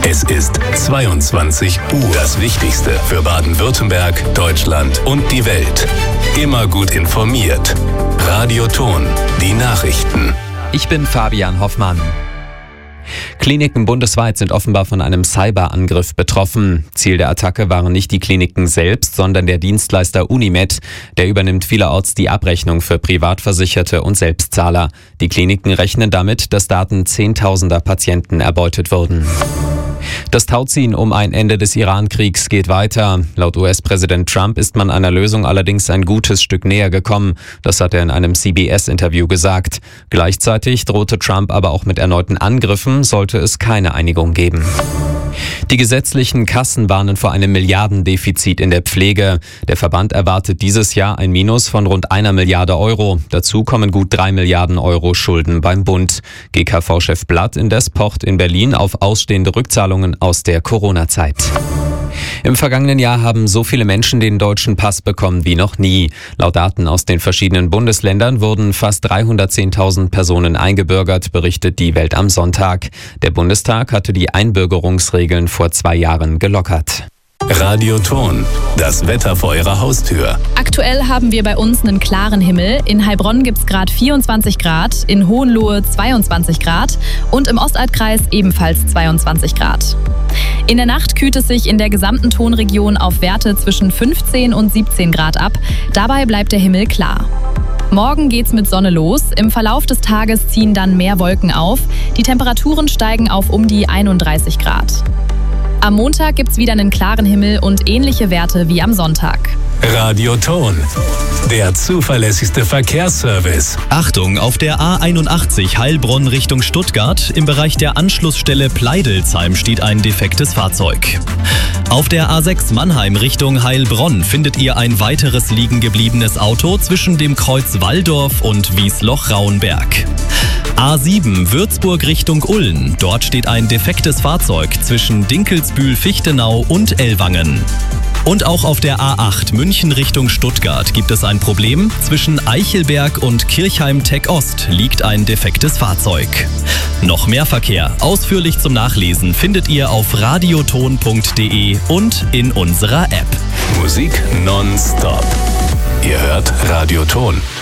Es ist 22 Uhr. Das Wichtigste für Baden-Württemberg, Deutschland und die Welt. Immer gut informiert. Radio Ton, die Nachrichten. Ich bin Fabian Hoffmann. Kliniken bundesweit sind offenbar von einem Cyberangriff betroffen. Ziel der Attacke waren nicht die Kliniken selbst, sondern der Dienstleister Unimed. Der übernimmt vielerorts die Abrechnung für Privatversicherte und Selbstzahler. Die Kliniken rechnen damit, dass Daten Zehntausender Patienten erbeutet wurden. Das Tauziehen um ein Ende des Iran-Kriegs geht weiter. Laut US-Präsident Trump ist man einer Lösung allerdings ein gutes Stück näher gekommen. Das hat er in einem CBS-Interview gesagt. Gleichzeitig drohte Trump aber auch mit erneuten Angriffen, sollte es keine Einigung geben. Die gesetzlichen Kassen warnen vor einem Milliardendefizit in der Pflege. Der Verband erwartet dieses Jahr ein Minus von rund 1 Milliarde Euro. Dazu kommen gut 3 Milliarden Euro Schulden beim Bund. GKV-Chef Blatt indes pocht in Berlin auf ausstehende Rückzahlungen aus der Corona-Zeit. Im vergangenen Jahr haben so viele Menschen den deutschen Pass bekommen wie noch nie. Laut Daten aus den verschiedenen Bundesländern wurden fast 310.000 Personen eingebürgert, berichtet die Welt am Sonntag. Der Bundestag hatte die Einbürgerungsregeln vor 2 Jahren gelockert. Radio Ton, das Wetter vor Ihrer Haustür. Aktuell haben wir bei uns einen klaren Himmel. In Heilbronn gibt es gerade 24 Grad, in Hohenlohe 22 Grad und im Ostalbkreis ebenfalls 22 Grad. In der Nacht kühlt es sich in der gesamten Tonregion auf Werte zwischen 15 und 17 Grad ab. Dabei bleibt der Himmel klar. Morgen geht's mit Sonne los. Im Verlauf des Tages ziehen dann mehr Wolken auf. Die Temperaturen steigen auf um die 31 Grad. Am Montag gibt's wieder einen klaren Himmel und ähnliche Werte wie am Sonntag. Radio Ton, der zuverlässigste Verkehrsservice. Achtung, auf der A81 Heilbronn Richtung Stuttgart im Bereich der Anschlussstelle Pleidelsheim steht ein defektes Fahrzeug. Auf der A6 Mannheim Richtung Heilbronn findet ihr ein weiteres liegen gebliebenes Auto zwischen dem Kreuz Walldorf und Wiesloch-Rauenberg. A7 Würzburg Richtung Ulm. Dort steht ein defektes Fahrzeug zwischen Dinkelsbühl-Fichtenau und Ellwangen. Und auch auf der A8 München Richtung Stuttgart gibt es ein Problem. Zwischen Eichelberg und Kirchheim-Tech Ost liegt ein defektes Fahrzeug. Noch mehr Verkehr, ausführlich zum Nachlesen, findet ihr auf radioton.de und in unserer App. Musik nonstop. Ihr hört Radio Ton.